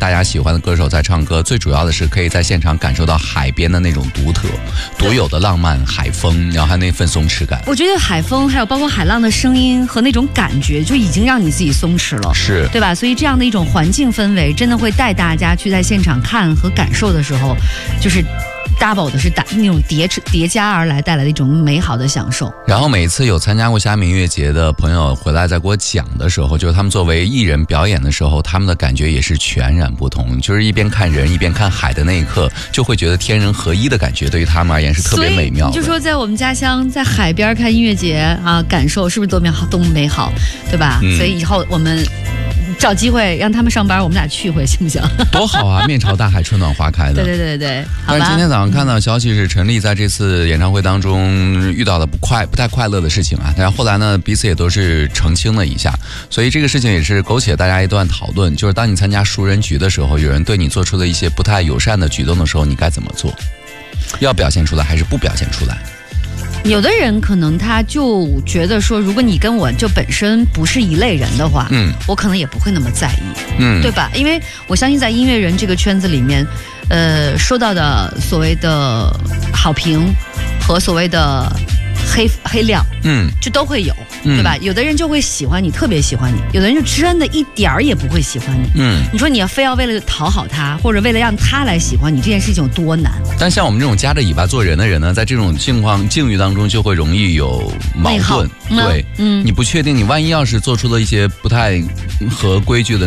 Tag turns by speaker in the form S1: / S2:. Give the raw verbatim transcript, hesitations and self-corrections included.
S1: 大家喜欢的歌手在唱歌，最主要的是可以在现场感受到海边的那种独特、独有的浪漫海风，然后还有那份松弛感。
S2: 我觉得海风还有包括海浪的声音和那种感觉，就已经让你自己松弛了，
S1: 是
S2: 对吧？所以这样的一种环境氛围，真的会带大家去在现场看和感受的时候，就是double 的是打那种叠叠加而来带来的一种美好的享受。
S1: 然后每次有参加过虾米音乐节的朋友回来再给我讲的时候，就是他们作为艺人表演的时候，他们的感觉也是全然不同，就是一边看人一边看海的那一刻，就会觉得天人合一的感觉，对于他们而言是特别美妙的。
S2: 所以你就说在我们家乡在海边看音乐节啊，感受是不是多美好多美好，对吧、嗯、所以以后我们找机会让他们上班，我们俩去一回行不行？
S1: 多好啊！面朝大海，春暖花开的。
S2: 对对对对，好吧。
S1: 但是今天早上看到消息是陈粒在这次演唱会当中遇到了不快、不太快乐的事情啊。但是后来呢，彼此也都是澄清了一下，所以这个事情也是勾起了大家一段讨论。就是当你参加熟人局的时候，有人对你做出了一些不太友善的举动的时候，你该怎么做？要表现出来还是不表现出来？
S2: 有的人可能他就觉得说，如果你跟我就本身不是一类人的话，嗯，我可能也不会那么在意，嗯，对吧？因为我相信在音乐人这个圈子里面，呃，收到的所谓的好评和所谓的黑黑料，嗯，就都会有，对吧？嗯、有的人就会喜欢你，特别喜欢你；有的人就真的一点儿也不会喜欢你。嗯，你说你要非要为了讨好他，或者为了让他来喜欢你，这件事情有多难？
S1: 但像我们这种夹着尾巴做人的人呢，在这种境况境遇当中，就会容易有矛盾。对，嗯，你不确定，你万一要是做出了一些不太合规矩的